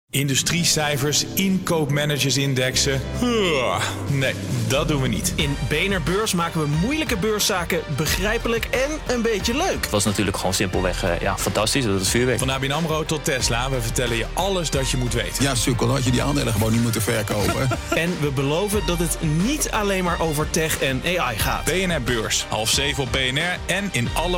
Industriecijfers, inkoopmanagersindexen. Nee, dat doen we niet. In BNR Beurs maken we moeilijke beurszaken begrijpelijk en een beetje leuk. Het was natuurlijk gewoon simpelweg fantastisch. Dat is vuurwerk. Van ABN AMRO tot Tesla, we vertellen je alles dat je moet weten. Ja, sukkel, had je die aandelen gewoon niet moeten verkopen. En we beloven dat het niet alleen maar over tech en AI gaat. BNR Beurs, 6:30 op BNR en in alle